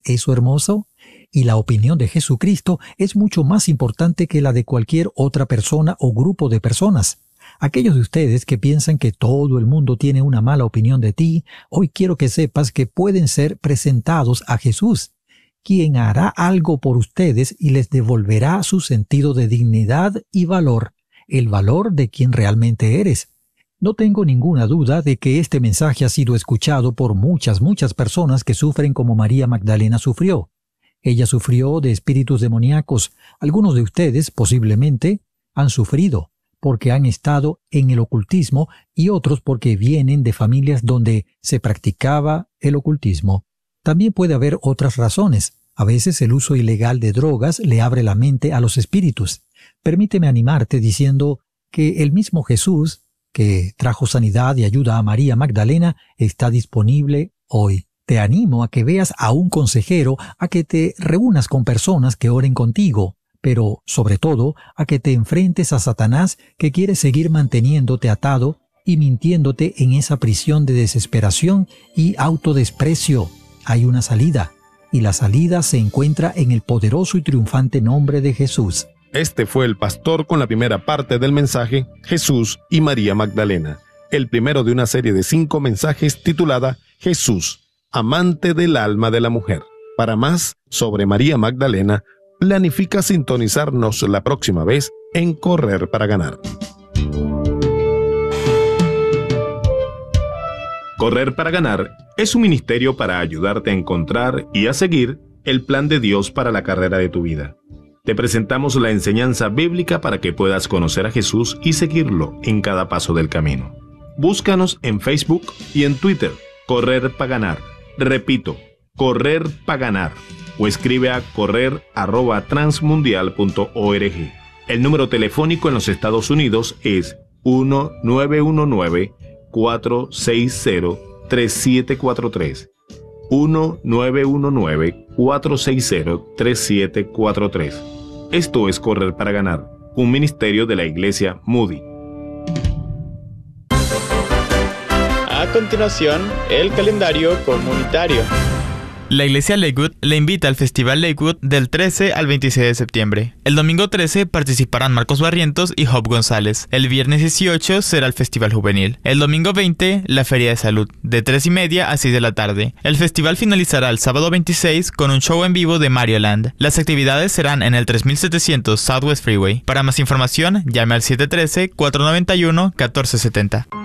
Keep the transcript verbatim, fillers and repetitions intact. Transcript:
¿Eso hermoso? Y la opinión de Jesucristo es mucho más importante que la de cualquier otra persona o grupo de personas. Aquellos de ustedes que piensan que todo el mundo tiene una mala opinión de ti, hoy quiero que sepas que pueden ser presentados a Jesús, quien hará algo por ustedes y les devolverá su sentido de dignidad y valor, el valor de quien realmente eres. No tengo ninguna duda de que este mensaje ha sido escuchado por muchas, muchas personas que sufren como María Magdalena sufrió. Ella sufrió de espíritus demoníacos. Algunos de ustedes, posiblemente, han sufrido porque han estado en el ocultismo y otros porque vienen de familias donde se practicaba el ocultismo. También puede haber otras razones. A veces el uso ilegal de drogas le abre la mente a los espíritus. Permíteme animarte diciendo que el mismo Jesús, que trajo sanidad y ayuda a María Magdalena, está disponible hoy. Te animo a que veas a un consejero, a que te reúnas con personas que oren contigo, pero, sobre todo, a que te enfrentes a Satanás que quiere seguir manteniéndote atado y mintiéndote en esa prisión de desesperación y autodesprecio. Hay una salida, y la salida se encuentra en el poderoso y triunfante nombre de Jesús. Este fue el pastor con la primera parte del mensaje Jesús y María Magdalena, el primero de una serie de cinco mensajes titulada Jesús, amante del alma de la mujer. Para más sobre María Magdalena, planifica sintonizarnos la próxima vez en Correr para Ganar. Correr para Ganar es un ministerio para ayudarte a encontrar y a seguir el plan de Dios para la carrera de tu vida. Te presentamos la enseñanza bíblica para que puedas conocer a Jesús y seguirlo en cada paso del camino. Búscanos en Facebook y en Twitter, Correr para Ganar. Repito, Correr para Ganar. O escribe a correr arroba transmundial punto org. El número telefónico en los Estados Unidos es uno nueve uno nueve, cuatro seis cero, tres siete cuatro tres. uno nueve uno nueve, cuatro seis cero, tres siete cuatro tres. Esto es Correr para Ganar, un ministerio de la Iglesia Moody. A continuación, el calendario comunitario. La Iglesia Lakewood le invita al Festival Lakewood del trece al veintiséis de septiembre. El domingo trece participarán Marcos Barrientos y Job González. El viernes dieciocho será el Festival Juvenil. El domingo veinte, la Feria de Salud, de tres y media a seis de la tarde. El festival finalizará el sábado veintiséis con un show en vivo de Mario Land. Las actividades serán en el tres mil setecientos Southwest Freeway. Para más información, llame al siete uno tres, cuatro nueve uno, uno cuatro siete cero.